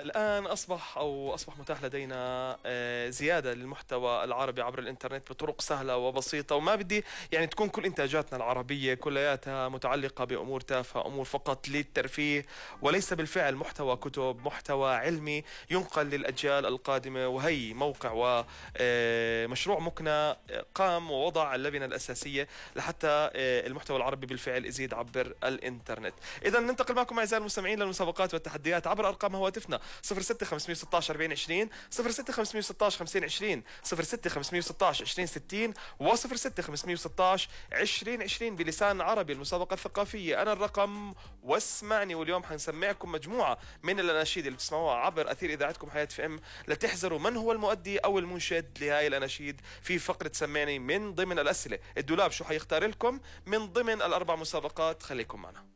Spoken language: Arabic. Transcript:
الآن أصبح متاح لدينا زيادة للمحتوى العربي عبر الإنترنت بطرق سهلة وبسيطة، وما بدي يعني تكون كل إنتاجاتنا العربية كلياتها متعلقة بأمور تافهة، أمور فقط للترفيه وليس بالفعل محتوى كتب، محتوى علمي ينقل للأجيال القادمة. وهي موقع ومشروع مكنة قام ووضع اللبنة الأساسية لحتى المحتوى العربي بالفعل يزيد عبر الإنترنت. إذا ننتقل معكم أعزائي المستمعين للمسابقات والتحديات عبر أرقام هواتفنا 06 516 40 20، 06 516 50 20، 06 516 20 60، و 06 516 20 20 بلسان عربي. المسابقة الثقافية أنا الرقم واسمعني. واليوم حنسمعكم مجموعة من الأناشيد اللي بتسمعوها عبر أثير إذاعتكم حياة في أم لتحذروا من هو المؤدي أو المنشد لهاي الأناشيد في فقرة سمعني من ضمن الأسئلة. الدولاب شو حيختار لكم من ضمن الأربع مسابقات؟ خليكم معنا.